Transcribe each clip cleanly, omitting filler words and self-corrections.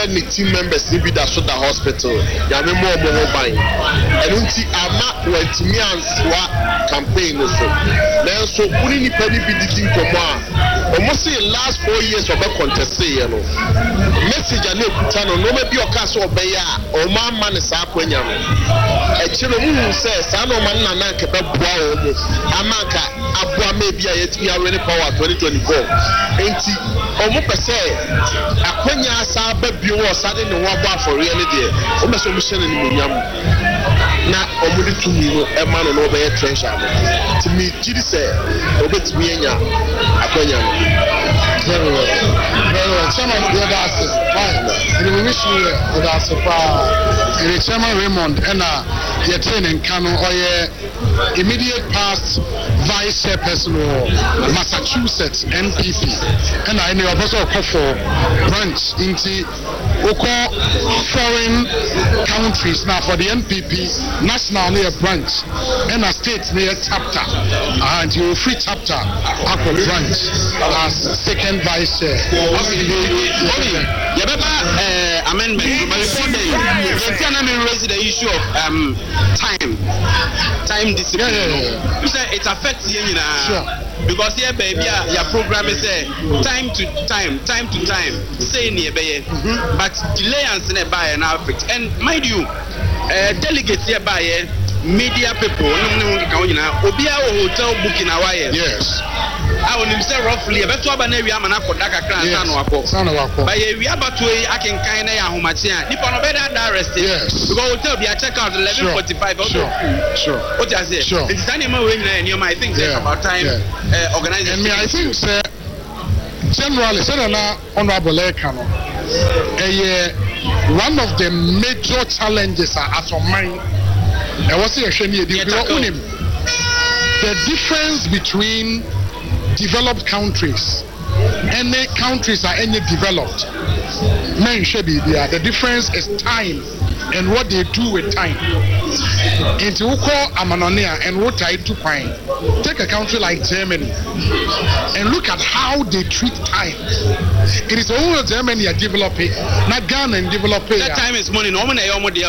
ne team members ni bi da so da hospital yame mo ho ban eno nti ama wantimi ansoa campaign no so nanso kuni ni pani bi didi nkomo a almost the last 4 years of a contest no message and ekuta no no be oka so obeya o ma ma ne sa akwanya no e kire mu say sa no ma na na nke be boa o mu amaka aboa ma bia yetimi awere power 2024 enti o mu pese akwanya sa ba bi wo sa de ne wo abo afori ne de o me so mu hye ne mu nyam na omudi tumi no e ma no no be treasure no ti mi gidi say obetimi enya akwanya no very well chairman the other fine we wish you the other chairman Raymond and your training kano or immediate past vice chairperson of Massachusetts NPP and I know also call for branch into foreign countries now for the NPP nationally a branch and a state near chapter and you free chapter aqua branch as second vice chair. Amendment. Raise the issue of time discipline. You say it affects you, because here, baby, your program is time to time, say near bay, but delay and send by an outfit. And mind you, delegates here by media people, Obia hotel booking away. Yes. I will say roughly about 2 area manako daka clan sanwako. By a Yabatway, I can kind of Humatia. If on better arrested, yes. Because hotel be a check out 11:45. Sure. What does it? Sure. It's animal wing and you might think about time organizing. And I think, sir, generally, Senator Honorable Ekano, one of the major challenges are as of mine. I was saying, the difference between developed countries and the countries are any developed. The difference is time and what they do with time. Into Uko Amanonia and what I do fine. Take a country like Germany and look at how they treat time. It is only Germany are developing, not Ghana and developing. That time is money. No one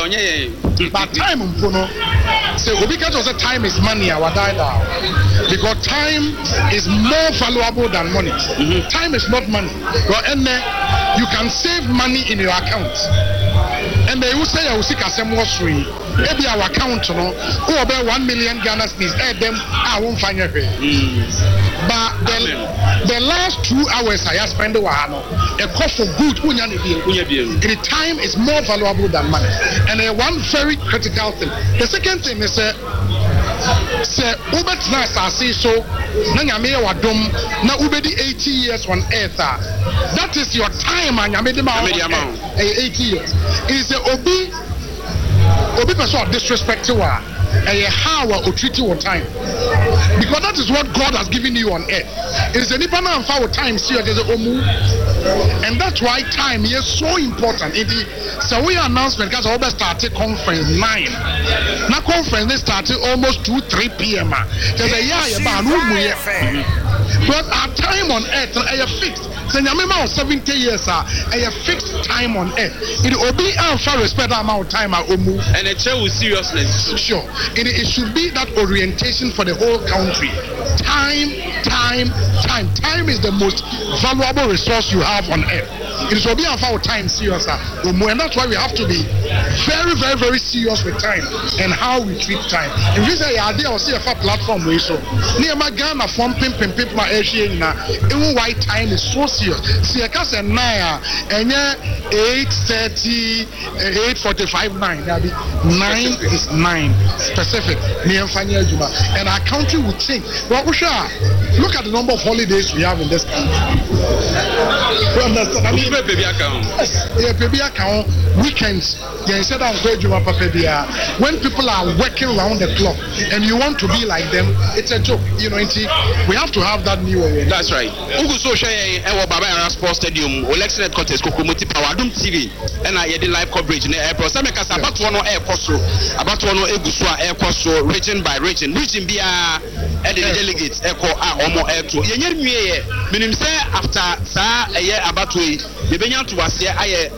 but time so because of the time is money our dialogue. Because time is more valuable than money. Time is not money. And you can save money in your account. And they will say I will seek a same was free. Maybe our account no over 1 million Ghana cedis them I won't find it. But the last 2 hours I have spent a cost for good the time is more valuable than money. And one very critical thing. The second thing is say ubetna asase so na nyame ya wadom na ubedi 80 years on earth that is your time and nyame de ma 80 years it is obi person disrespect you how or treat you on time because that is what God has given you on earth. It is a nipa na for time see there's a omu and that's why time is so important. So we announcement because we started conference 9 na conference they started almost 2-3 p.m. There's a year about but our time on earth is fixed. So nyamema 70 years a fixed time on earth. It will be for respect amount of time omu and it show with seriousness. Sure. It should be that orientation for the whole country. Time is the most valuable resource you have on earth. It will be our time serious and that's why we have to be very, very, very serious with time and how we treat time. If you say idea or see a platform we so near my Ghana from pimp my Asian even why time is so serious. See a cast and 8:30 8:45 9 is 9 specific and our country will change. Well, look at the number of holidays we have in this country. You understand? I mean, baby account weekends. When people are working around the clock and you want to be like them, it's a joke. You know, we have to have that new way. That's right. Ugu share Baba Sports Stadium, election headquarters, Kokomoti Power, Adum TV, and I did live coverage in the airport. Some make us about one air cost, about one Egusua air cost, region by region. Region be the delegates, Echo, Omo Air to Yenye, meaning say after a year about we, the Benyan to us here,